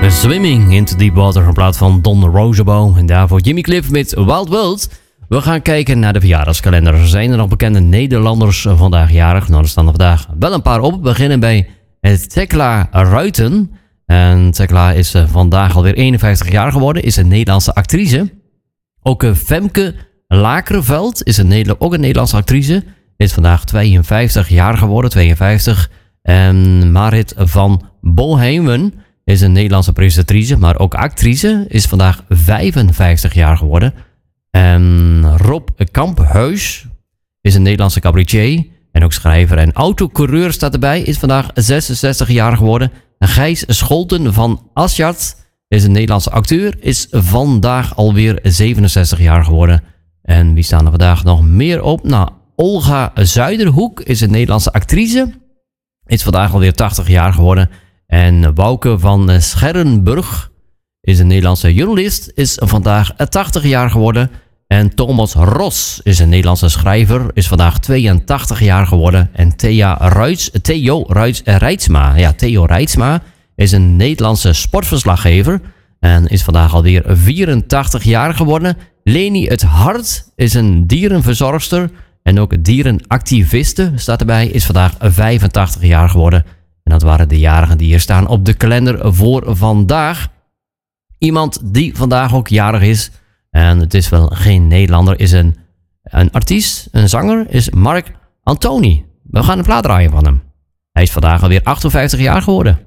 Swimming into Deep Water in plaats van Don Roosevelt. En daarvoor Jimmy Cliff met Wild World. We gaan kijken naar de verjaardagskalender. Zijn er nog bekende Nederlanders vandaag jarig? Nou, er staan er vandaag wel een paar op. We beginnen bij Tekla Ruiten. En Tekla is vandaag alweer 51 jaar geworden. Is een Nederlandse actrice. Ook Femke Lakerveld is ook een Nederlandse actrice. Is vandaag 52 jaar geworden. 52. En Marit van Bolheimen is een Nederlandse presentatrice, maar ook actrice. Is vandaag 55 jaar geworden. En Rob Kamphuis is een Nederlandse cabaretier. En ook schrijver en autocoureur staat erbij. Is vandaag 66 jaar geworden. En Gijs Scholten van Aschat is een Nederlandse acteur. Is vandaag alweer 67 jaar geworden. En wie staan er vandaag nog meer op? Nou, Olga Zuiderhoek is een Nederlandse actrice. Is vandaag alweer 80 jaar geworden. En Wouke van Scherrenburg is een Nederlandse journalist. Is vandaag 80 jaar geworden. En Thomas Ros is een Nederlandse schrijver. Is vandaag 82 jaar geworden. En Theo Reitsma is een Nederlandse sportverslaggever. En is vandaag alweer 84 jaar geworden. Leni het Hart is een dierenverzorgster. En ook dierenactiviste staat erbij. Is vandaag 85 jaar geworden. En dat waren de jarigen die hier staan op de kalender voor vandaag. Iemand die vandaag ook jarig is. En het is wel geen Nederlander. Is een artiest, een zanger. Is Mark Antoni. We gaan een plaat draaien van hem. Hij is vandaag alweer 58 jaar geworden.